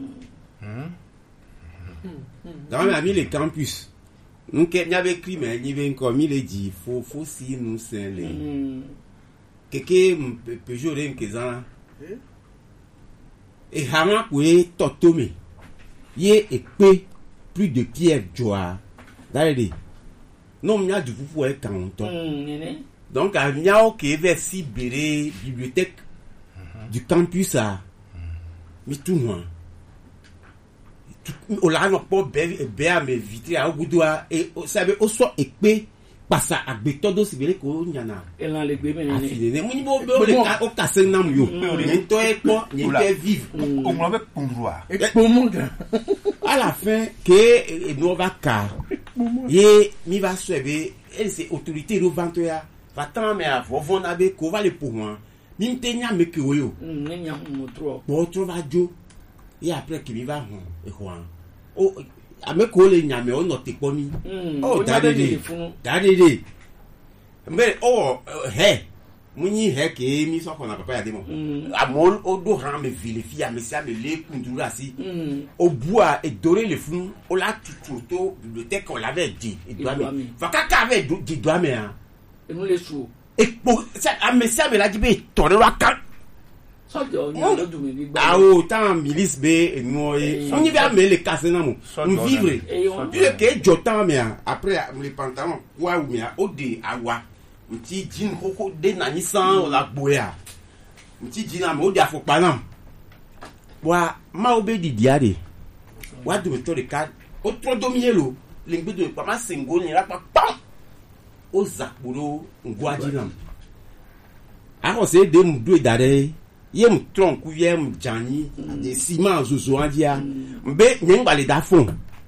Speaker 5: dans la ville campus nous qu'il avait écrit mais il vient comme il est dit faut si nous c'est les quelqu'un peut jouer un кезan et hama kwe totome yé et plus de pierre joie d'aller non mia du pour être canton donc à miao qui vers si béré bibliothèque du campus à mi tout moi o la no po be a me vitre a ogudoa et sabe o so epe passa agbe todo si bere ko nyana
Speaker 2: e lan le gbe menene
Speaker 5: afine ne muni bo le o kase nam yo ni to e ko ni te vive
Speaker 1: o mo be pundrua
Speaker 5: et pour mon à la fin que no va ka ye mi va swebe et c'est autorité ro vantoya va tant mais a vovon na be ko va le pour moi mi ntenya me ke yo
Speaker 2: ne nya mo tro
Speaker 5: bo tro va jo et après qui va et quoi oh ame ko le nyame o no te pomi oh dadede mais oh he muni he ke mi so ko na papa ya demo amol o do ran me vérifier me sia me le kundura si au bois et dorer le fou o la tuto bibliothèque on l'avait dit et doit me fa kaka avait dit doit me
Speaker 2: et nous les sous
Speaker 5: et pour ça me sia me la dit be tore wa kan ah autant milice be nous on y va mais les casser na mo on vivre puis que jotan mais après les pantalons quoi ou mais au de awa petit jean koko de nani san la boya petit jean am o de afo panam wa ma obe di diade wa do to de card o tro domielo lingbe do pa ma singo ni la pa pam o zakburo ngwadinam a ko se de mu do dare yem tronc yem jani de ciment zozo andia mbe nyengba le da fond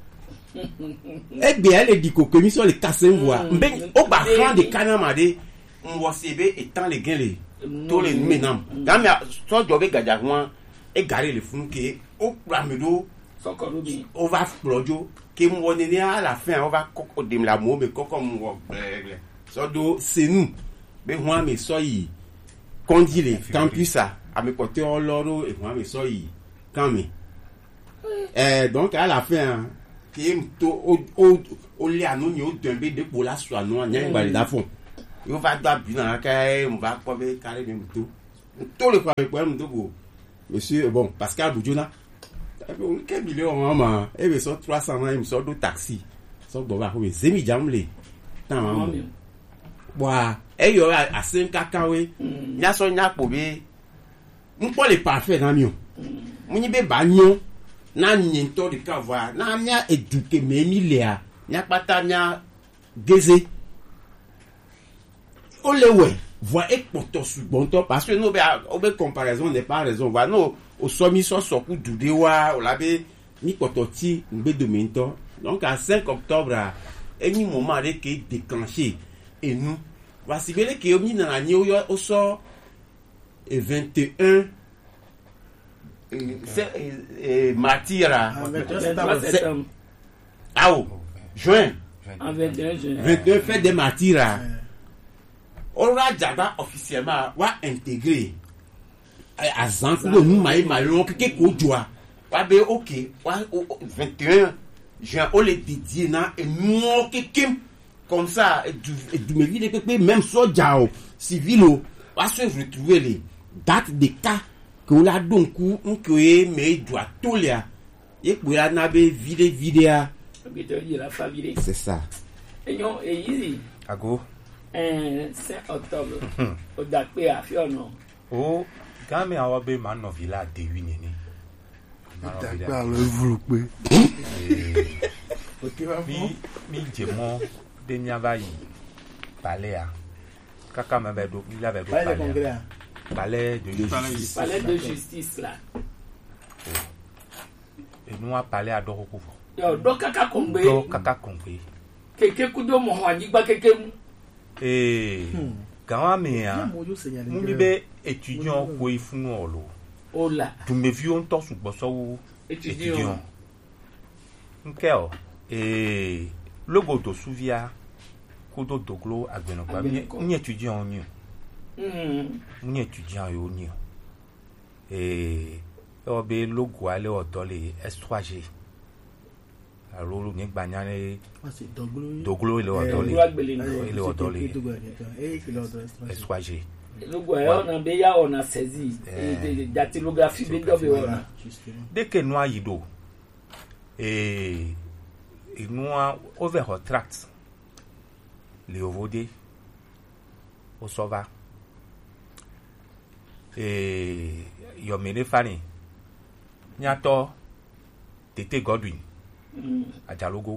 Speaker 5: e be elle dit ko mi so le kasenwa mbe o ba fond de kanamade on sebe étant les gains les tous les menam quand mais so jobe gadjahwan e gare le fun ke o pramedo on va plojo ke mo woni à la fin on va koko dem la mo me koko mo blegle so do c'est nous be hwan me so yi kondile campus a me côté oloro et moi me so yi quand même. Donc à la fin, qui est au lait à nous, il y a un peu de pour la soie, nous, il y a un peu de fond. Il va être bien, on va pas faire carré même tout. Tout le problème, monsieur, bon, Pascal Boudjona, quel million, maman, et me sort 300 ans, il me sort de taxi. Sort bon, va, mais c'est mi jamlé. Tant, maman. Bois, et il y aura à 5 cacahuètes, il y a son yak pour bé. On peut les parfaits dans mieux. On y be bagnon, na niento de kava, na nya éduqué mémiléa, nya pata nya gazé. On le ouais, voit et poto sous bon temps, parce que nous, on comparaison n'est pas raison. Voilà, nous, au sommet, sur ce coup d'Oudewa, on l'avait mis pototi, on be de mento. Donc, à 5 octobre, et ni moment qui est déclenché. Et nous, voici bien que nous, dans la nuit, au sort, et 21 Matira juin 21 fait des Matira on a déjà officiellement va intégrer à Zankou nous maïmalon que quoi va be ok 21 juin on les dédié na et nous que comme ça du me vide que même soldat civil va se retrouver les date de cas que la donc on que mais doit tout là et pour la nabe vide c'est ça
Speaker 2: et non et ici
Speaker 1: ago
Speaker 2: 5 octobre au dakpe a fiono
Speaker 1: oh quand mais on va man no villa de wini ni
Speaker 3: Par le vouloir.
Speaker 1: mi jemo de nyaba yi palais kaka me be do il avait do palais
Speaker 2: de justice là
Speaker 1: et nous a parlé à Doroko
Speaker 2: yo do kaka kombe keke kudo mo hanyi gba keke
Speaker 1: gawa me a mu be étudiant ko ifunu olo
Speaker 2: ola
Speaker 1: tu me vieux on torse gboso étudiant nkel logo to souvia kodo doglo agbeno gba ni étudiant ni ni étudiant yo ni obe logo ale odole S3G alolo ni gbanyane doglo ile odole S3G
Speaker 2: logo on be ya on a saisi dactylographie be do be on
Speaker 1: dès que nous ayido nous over tract le ovode o sova yomene fani nyato Tete Godwin ajalogo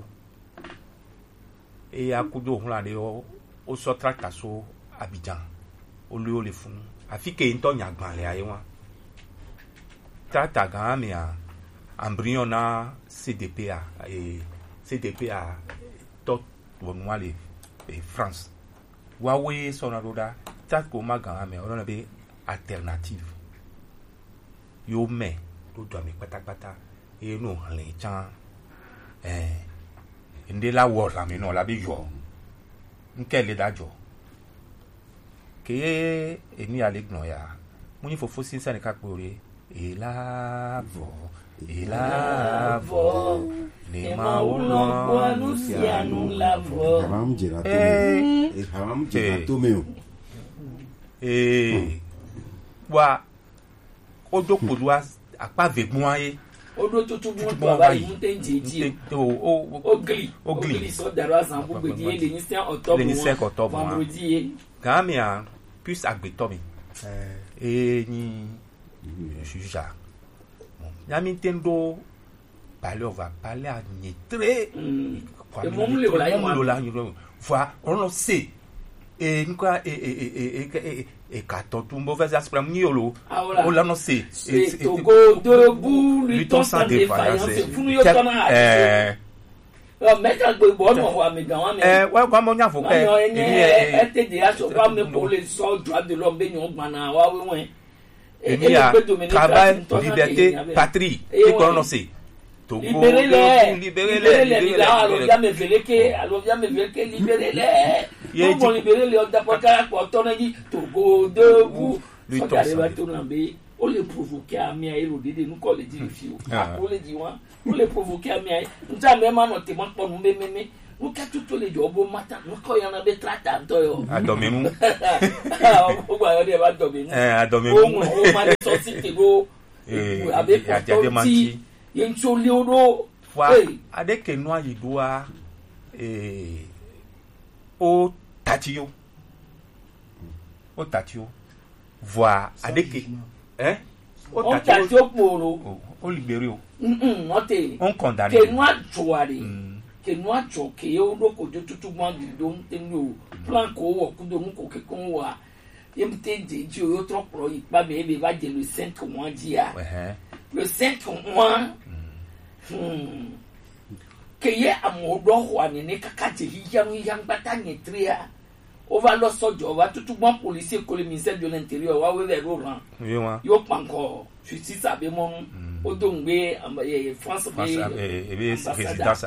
Speaker 1: akudo hunla de o so tracta so Abidjan olu le fun afi ke nto nyagban le aye wa tracta gan mi a embryon na CDPA CDPA tot wonwale France wawe sona roda tat ko magan me ona be alternative yo me do do mi patapata e no hanle chan inde la wo la mi no la bi yo nkele dajo ke eni alegno ya mo ni fofo sin sani ka pore e la vo le ma ulo anuncianu la vo
Speaker 5: hamam girato meu
Speaker 1: wa odo kodwa apa vegun aye
Speaker 2: odo tutu mo to abayi ntenji ogli so dara san bu gbedi le ni 5 octobre vendredi
Speaker 1: gamia plus agbetomi ni juja yami tendo parler on va parler à nitré
Speaker 2: et mon le
Speaker 1: voilà on sait et quoi et quand tout mauvais aspect miolo on l'a annoncé
Speaker 2: et Togo debout luttons sans défaillance funu yo tona mais quand bon on va me gawa mais
Speaker 1: ouais comme on a faut que
Speaker 2: TDA so pas me pour les droits de l'homme ben on gana wa we
Speaker 1: et travail liberté patrie et qu'on annoncé Togo libérez-les
Speaker 2: alors vient me veleke libérez-les bon libérer les d'apporter pour ton dit Togo debout luttons ó lè provoquer àmì àìrò dédé ní kọ́lẹ́jì lè fi o àkólẹ́jì wọn ó lè provoquer àmì àìrò níta àmì ẹ̀ máa nọ tèmọ́ pọ̀ nù mẹ́mẹ́mẹ́ wọ́n kẹ́tù tó lè jọ ọbọ̀ mọ́tà wọ́n kọ́ yẹn náà bẹ́ẹ̀ tíráta ntọ́ yọ.
Speaker 1: Àdọ̀mínú.
Speaker 2: Gbogbo àwọn ọdẹ bá dọ̀mínú.
Speaker 1: Àdọ̀mínú.
Speaker 2: Ó máa ní sọ́sì tèbó àbẹ́ pọ̀tọ́ tí yẹn tí ó lé o ló.
Speaker 1: Fwa adekenu ayidua o tatio voa adeke
Speaker 2: o tatio poro
Speaker 1: o libere o
Speaker 2: note
Speaker 1: on condamné
Speaker 2: kenu ajoare kenu ajo ke o do ko jo tutu gwan di do ntenu plan ko wo ku do ko ke kon wa yemte ji o yo tro pro ipa me be ba je le 5 mois dia le 5 mois keye amodo ho ne kaka je hiyam bata nyetria over lo sojo wa tutugban police ko le ministère de l'intérieur wa we le ran yo panko justice abe mo o do ngbe France be
Speaker 1: résidence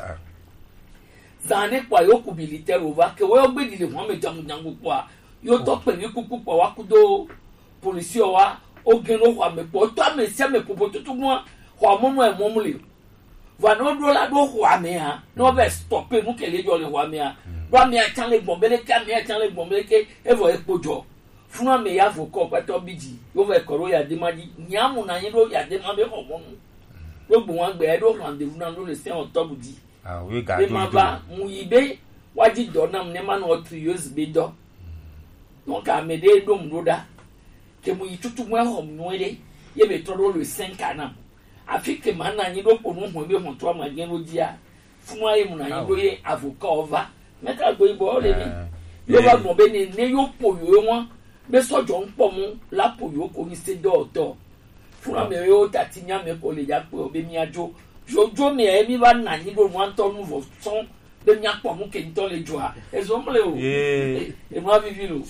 Speaker 2: zane kwa yo ku militaire over ke wo gbe dile won me jangu kwa yo to pe ni kuku kwa wa kudo police wa o geno wa me po to me se me popo tutugban ho mo no e mo mu le va no do la do ho amea no be stopper mu kele jo le ho amea do amea tan le bombele ka amea tan le bombele ke e vo epojo fun amea vo ko pato biji yo ve koro ya de maji nyamu na yin do ya de ma be ho mo do gbo wan gbe do rendez-vous na do le 5 octobre di
Speaker 1: we ga do
Speaker 2: ma ba mu yibe waji do nam ne ma no 3 years be do donc amede do mu da ke mu yitutu mu ho mu ere ye be to do le 5 anam afike mana nyi do ponu ho be ho to ma gen rodia fun ayi mu na nyi do ye avocat over meta go ibo le ni yo ba mo be ni ne yo poyo won be sojo npo mu la poyo ko ni se do to fun ame yo tati nya me ko le ja pe obe mi ajo jojo mi e mi ba na nyi do wan to nu vo son be nya po mu ke nto le jo a ezomle o e mo vivi lo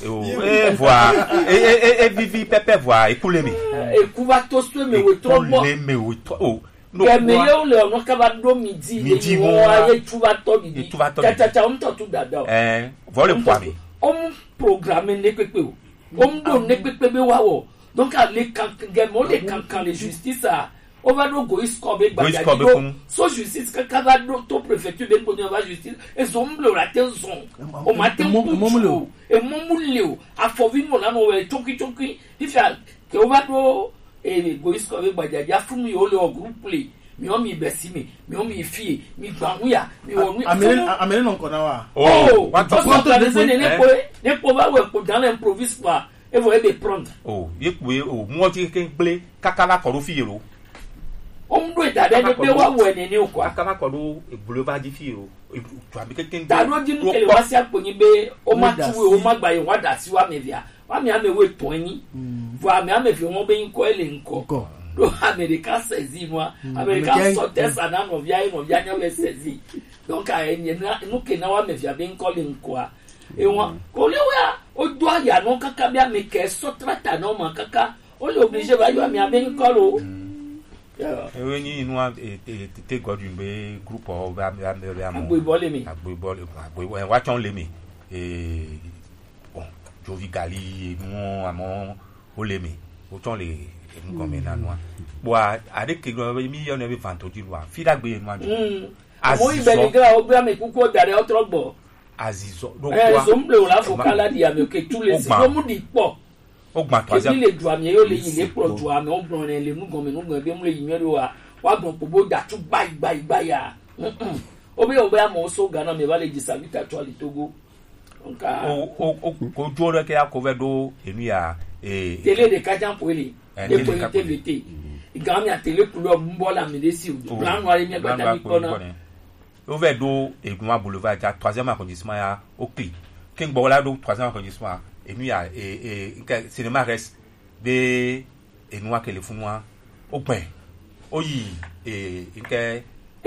Speaker 1: voilà vivi pepe voa écoulé mi
Speaker 2: ekuva to so me we to bo
Speaker 1: me we to o
Speaker 2: no me yo le ono ka ba do midi wo aye tuva to bidi cha on to tu dada
Speaker 1: vole poami
Speaker 2: on programme ne pepe o on do ne pepe be wa wo donc les kan mo le kan les justice a on va do go iskobe gbaja so justice ka va do to préfecture de pour va justice et zomble la tension o matin momule e momule a fovi mo na mo we choki if ya ke o va do go iskobe gbaja ja fun mi o le group play mi o mi besi mi o mi fie mi gbamu ya mi wo mi
Speaker 6: amele no kona wa
Speaker 2: what the fuck ne po ba we ko dans l'improvise pas et vous allez prendre
Speaker 1: yekwe mo ti ke gble kakala ko ro fiero
Speaker 2: do dada ne be wa wo ne o ko
Speaker 1: akala ko do egbulo ba di fiero to abi keke
Speaker 2: da do di nu kele wa si aponyi be o ma tuwe o ma gba yin wa da si wa me via wa mi ame we to yin wa mi ame fi won be yin ko ele nko do America sezi moi America so tesa na no via nya we sezi donc a eni na nu ke na wa me via be nko le nko a e won ko le wa o do aya no kaka bia me ke so trata no ma kaka o le obligé ba yo mi ame nko lo
Speaker 1: ewe ni inu te godwin be group of
Speaker 2: agbo
Speaker 1: wa chon le mi bon jovi gali nu amo o le mi o chon le nko me na noa bo ade ke go mi yo ne be fantoji wa fi dagbe nu ajo
Speaker 2: mo ibe ni gra o bia me kuku o dare o trogbo
Speaker 1: azizo
Speaker 2: do kwa so mble o la fo kala di ame ke tous les so mu di po
Speaker 1: o gba to aja
Speaker 2: le du ame yo le yin le pro du ame o gbon le nu gan be mu le yin ro wa gbon pobo da tu gba ya o be amo so gana me ba le disabit actually Togo donc
Speaker 1: o jore ke akove do enu ya
Speaker 2: télé de kajan poele de poele TVT igami a télé couleur mbola me de si plan noir mi agbata mi kona
Speaker 1: o ve do Egunwa boulevard ja 3e arrondissement ya Okli king bola do 3e arrondissement enu ya cinéma reste de enua telefonwa open oyi nke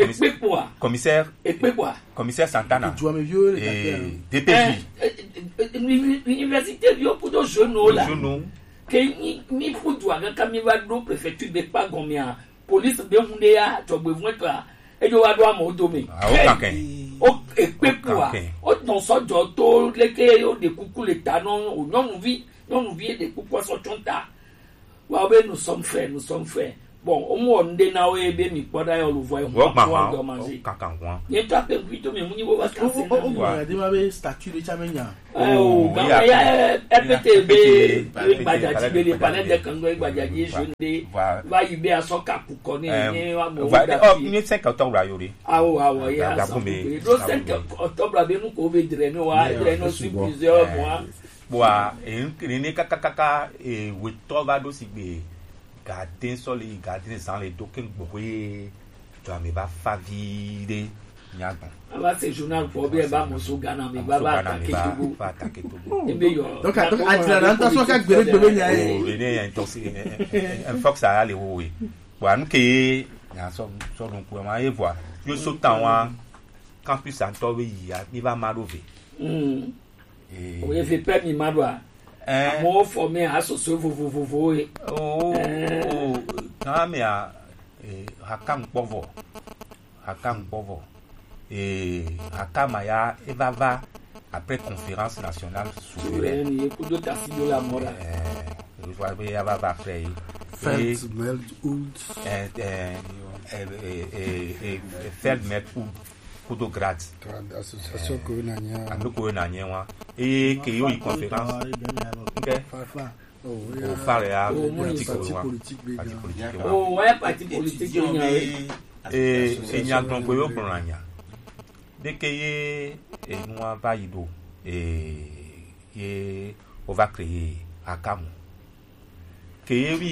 Speaker 1: commissaire Santana DPJ
Speaker 2: université yo kudo jeune là ke ni fudu aga kamiva do préfecture be pa gomia police be hunde ya to be vunka ejo wa do amodo me o epepua o don sojo to leke o de kuku le ta non o non vi de kuku so chonta wa be nous sommes frères bon o mo nde na o ebe mi poda yo luvo e
Speaker 1: Wo gba
Speaker 2: wa
Speaker 1: ho.
Speaker 2: do manzi
Speaker 1: Kaka gwan.
Speaker 2: ye ta pe plutôt me muni wo va
Speaker 6: o
Speaker 2: casser
Speaker 6: de ma be statue de chamenya
Speaker 2: oh
Speaker 1: ya-
Speaker 2: ya EPTB
Speaker 1: EPTB,
Speaker 2: gbajaji be le panel de
Speaker 1: EPTB.
Speaker 2: kango gbajaji jonde
Speaker 1: Voilà.
Speaker 2: va ibe asọka puko ni ni wa mo
Speaker 1: Voilà.
Speaker 2: da
Speaker 1: Oh,
Speaker 2: fi
Speaker 1: ni 5 octobre ayori.
Speaker 2: awo ya
Speaker 1: Gabon
Speaker 2: sa
Speaker 1: me-
Speaker 2: do
Speaker 1: Gabon
Speaker 2: 5
Speaker 1: me.
Speaker 2: octobre be nu ko be drainer wa drainer sur plusieurs mois
Speaker 1: Boa, ni kaka weto va do sigbe. Garden soli, garden sans les token boye. Tu as me va favide. Nyagon.
Speaker 2: ava se journal pour be ba mo so Ghana me ba ba ta kebu
Speaker 1: Va attaquer Togo.
Speaker 2: ebe yo
Speaker 6: donc Atlanta so ka gbere gbere nya e
Speaker 1: Oh, il est intoxiqué. Un fox ça aller oui. Boa, nous que na so donc pour moi voir. Yo sautant wa campus Anto we ya, il va malové.
Speaker 2: o ye fait pas mi madwa mo formé associé vovovovo e
Speaker 1: Oh, quand mais à Hakam Povo, Hakam ya Evava après conférence nationale souveraine.
Speaker 2: ni kudo tasi do la mora
Speaker 1: Je vois bien Evava après.
Speaker 3: Feldmeld
Speaker 1: Feldmet Kudograd.
Speaker 3: association Koronania.
Speaker 1: Andoko na nyewa. Et que yo conférence. OK. O fare ya politique
Speaker 3: Parti
Speaker 1: wa.
Speaker 3: politique be
Speaker 1: Parti
Speaker 3: ga.
Speaker 1: politique wa.
Speaker 2: o ouais parti politique
Speaker 5: Étudiant,
Speaker 2: ni
Speaker 5: mais-
Speaker 1: Enyagbon pe yo branya de que ye enua va yido ye on va créer Akamu que ye oui